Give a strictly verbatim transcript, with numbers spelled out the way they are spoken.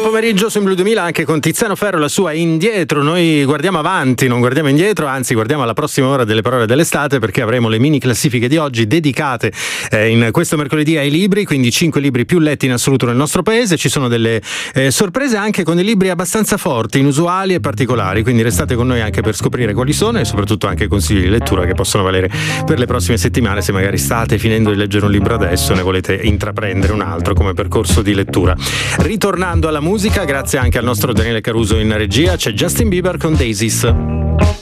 pomeriggio su Blu duemila anche con Tiziano Ferro, la sua Indietro. Noi guardiamo avanti, non guardiamo indietro, anzi guardiamo alla prossima ora delle parole dell'estate, perché avremo le mini classifiche di oggi dedicate eh, in questo mercoledì ai libri, quindi cinque libri più letti in assoluto nel nostro paese. Ci sono delle eh, sorprese anche con dei libri abbastanza forti, inusuali e particolari, quindi restate con noi anche per scoprire quali sono e soprattutto anche consigli di lettura che possono valere per le prossime settimane, se magari state finendo di leggere un libro adesso e ne volete intraprendere un altro come percorso di lettura. Ritornando alla musica, grazie anche al nostro Daniele Caruso in regia, c'è Justin Bieber con Daisies.